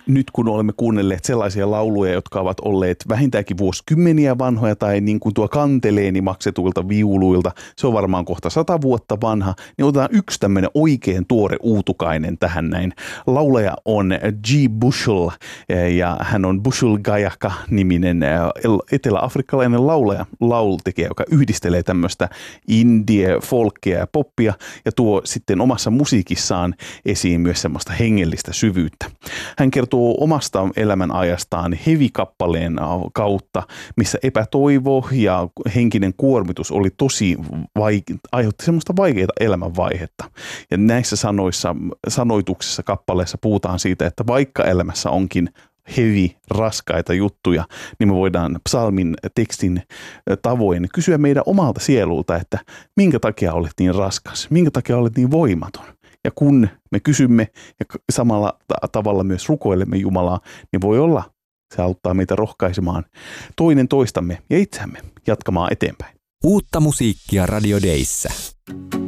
nyt kun olemme kuunnelleet sellaisia lauluja, jotka ovat olleet vähintäänkin vuosikymmeniä vanhoja tai niin kuin tuo Kanteleeni maksetuilta viuluilta, se on varmaan kohta 100 vuotta vanha, niin otetaan yksi tämmöinen oikein tuore uutukainen tähän näin. Laulaja on G. Bushell ja hän on Bushell Gayaka-niminen etelä-afrikkalainen laultekijä, joka yhdistelee tämmöistä indie, folkia ja poppia ja tuo sitten omassa musiikissaan esiin myös semmoista hengellistä syvyyttä. Hän kertoo omasta elämänajastaan heavy-kappaleen kautta, missä epätoivo ja henkinen kuormitus oli tosi aiheutti semmoista vaikeaa elämänvaihetta. Ja näissä sanoituksissa kappaleissa puhutaan siitä, että vaikka elämässä onkin heavy, raskaita juttuja, niin me voidaan psalmin tekstin tavoin kysyä meidän omalta sielulta, että minkä takia olet niin raskas, minkä takia olet niin voimaton. Ja kun me kysymme ja samalla tavalla myös rukoilemme Jumalaa, niin voi olla, se auttaa meitä rohkaisemaan toinen toistamme ja itseämme jatkamaan eteenpäin. Uutta musiikkia Radio Dayssä.